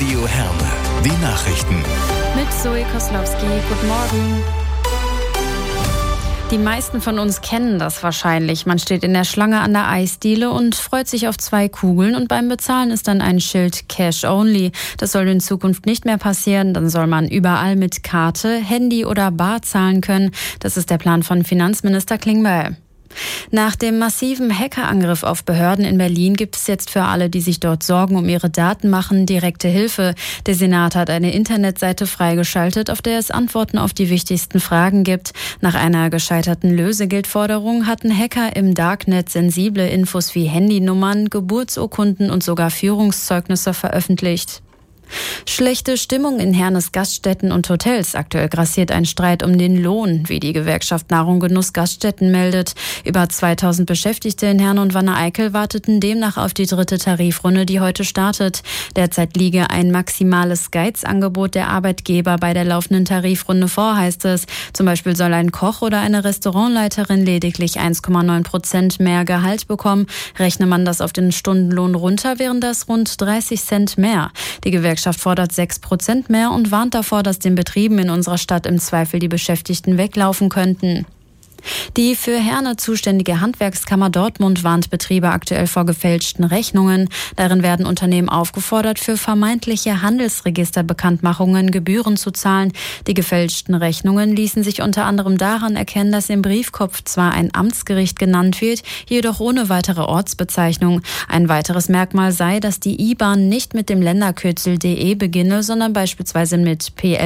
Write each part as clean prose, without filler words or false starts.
Radio Herne, die Nachrichten. Mit Zoe Koslowski, guten Morgen. Die meisten von uns kennen das wahrscheinlich. Man steht in der Schlange an der Eisdiele und freut sich auf 2 Kugeln und beim Bezahlen ist dann ein Schild Cash Only. Das soll in Zukunft nicht mehr passieren. Dann soll man überall mit Karte, Handy oder Bar zahlen können. Das ist der Plan von Finanzminister Klingbeil. Nach dem massiven Hackerangriff auf Behörden in Berlin gibt es jetzt für alle, die sich dort Sorgen um ihre Daten machen, direkte Hilfe. Der Senat hat eine Internetseite freigeschaltet, auf der es Antworten auf die wichtigsten Fragen gibt. Nach einer gescheiterten Lösegeldforderung hatten Hacker im Darknet sensible Infos wie Handynummern, Geburtsurkunden und sogar Führungszeugnisse veröffentlicht. Schlechte Stimmung in Hernes Gaststätten und Hotels. Aktuell grassiert ein Streit um den Lohn, wie die Gewerkschaft Nahrung Genuss Gaststätten meldet. Über 2000 Beschäftigte in Herne und Wanne-Eickel warteten demnach auf die 3. Tarifrunde, die heute startet. Derzeit liege ein maximales Geizangebot der Arbeitgeber bei der laufenden Tarifrunde vor, heißt es. Zum Beispiel soll ein Koch oder eine Restaurantleiterin lediglich 1,9% mehr Gehalt bekommen. Rechne man das auf den Stundenlohn runter, wären das rund 30 Cent mehr. Die Gewerkschaft fordert 6% mehr und warnt davor, dass den Betrieben in unserer Stadt im Zweifel die Beschäftigten weglaufen könnten. Die für Herne zuständige Handwerkskammer Dortmund warnt Betriebe aktuell vor gefälschten Rechnungen. Darin werden Unternehmen aufgefordert, für vermeintliche Handelsregisterbekanntmachungen Gebühren zu zahlen. Die gefälschten Rechnungen ließen sich unter anderem daran erkennen, dass im Briefkopf zwar ein Amtsgericht genannt wird, jedoch ohne weitere Ortsbezeichnung. Ein weiteres Merkmal sei, dass die IBAN nicht mit dem Länderkürzel DE beginne, sondern beispielsweise mit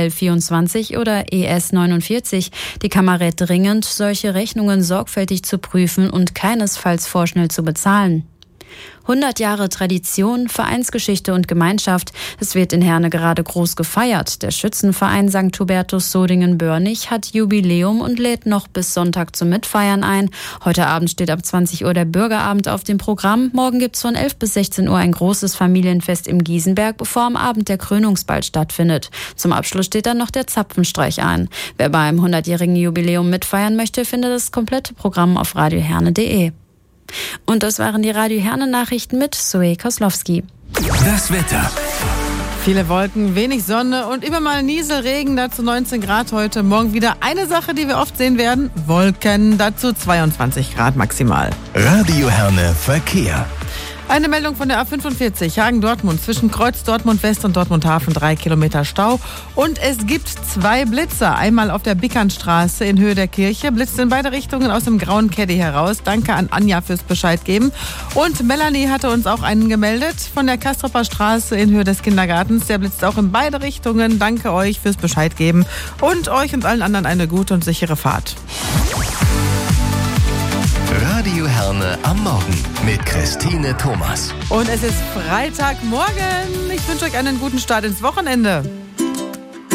PL24 oder ES49. Die Kammer rät dringend, solche Rechnungen sorgfältig zu prüfen und keinesfalls vorschnell zu bezahlen. 100 Jahre Tradition, Vereinsgeschichte und Gemeinschaft. Es wird in Herne gerade groß gefeiert. Der Schützenverein St. Hubertus Sodingen-Börnich hat Jubiläum und lädt noch bis Sonntag zum Mitfeiern ein. Heute Abend steht ab 20 Uhr der Bürgerabend auf dem Programm. Morgen gibt's von 11 bis 16 Uhr ein großes Familienfest im Giesenberg, bevor am Abend der Krönungsball stattfindet. Zum Abschluss steht dann noch der Zapfenstreich an. Wer beim 100-jährigen Jubiläum mitfeiern möchte, findet das komplette Programm auf radioherne.de. Und das waren die Radio Herne Nachrichten mit Zoe Koslowski. Das Wetter. Viele Wolken, wenig Sonne und immer mal Nieselregen, dazu 19 Grad heute. Morgen wieder eine Sache, die wir oft sehen werden, Wolken, dazu 22 Grad maximal. Radio Herne Verkehr. Eine Meldung von der A45 Hagen-Dortmund zwischen Kreuz Dortmund-West und Dortmund-Hafen, 3 Kilometer Stau. Und es gibt 2 Blitzer. Einmal auf der Bickernstraße in Höhe der Kirche, blitzt in beide Richtungen aus dem grauen Caddy heraus. Danke an Anja fürs Bescheid geben. Und Melanie hatte uns auch einen gemeldet von der Kastropper Straße in Höhe des Kindergartens. Der blitzt auch in beide Richtungen. Danke euch fürs Bescheid geben und euch und allen anderen eine gute und sichere Fahrt. Radio Herne am Morgen mit Christine Thomas. Und es ist Freitagmorgen. Ich wünsche euch einen guten Start ins Wochenende.